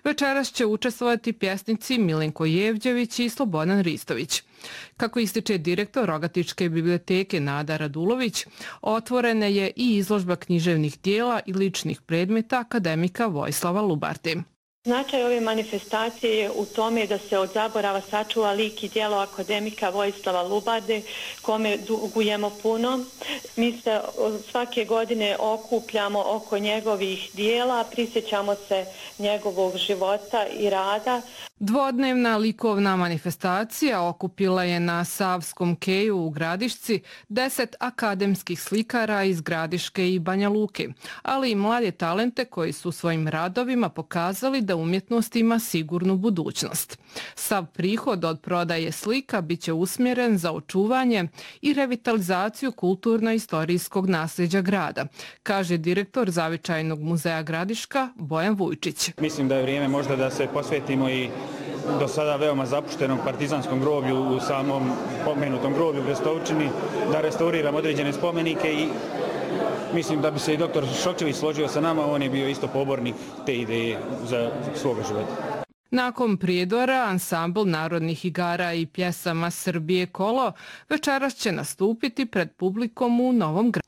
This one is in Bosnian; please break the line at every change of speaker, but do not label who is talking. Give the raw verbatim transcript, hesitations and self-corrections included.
Večeras će učestvovati pjesnici Milenko Jevđević i Slobodan Ristović. Kako ističe direktor Rogatičke biblioteke Nada Radulović, otvorena je i izložba književnih dijela i ličnih predmeta akademika Vojislava Lubarte.
Značaj ove manifestacije je u tome da se od zaborava sačuva lik i djelo akademika Vojislava Lubarde, kome dugujemo puno. Mi se svake godine okupljamo oko njegovih dijela, prisjećamo se njegovog života i rada.
Dvodnevna likovna manifestacija okupila je na Savskom keju u Gradišci deset akademskih slikara iz Gradiške i Banja Luke, ali i mlade talente koji su svojim radovima pokazali da umjetnost ima sigurnu budućnost. Sav prihod od prodaje slika biće usmjeren za očuvanje i revitalizaciju kulturno-istorijskog nasljeđa grada, kaže direktor Zavičajnog muzeja Gradiška Bojan Vujčić.
Mislim da je vrijeme možda da se posvetimo i do sada veoma zapuštenom partizanskom groblju u samom pomenutom groblju u Brestovčini, da restauriramo određene spomenike i mislim da bi se i doktor Šokčević složio sa nama, on je bio isto pobornik te ideje za svoga života.
Nakon prijedora, ansambl narodnih igara i pjesama Srbije Kolo večeras će nastupiti pred publikom u Novom Gradu.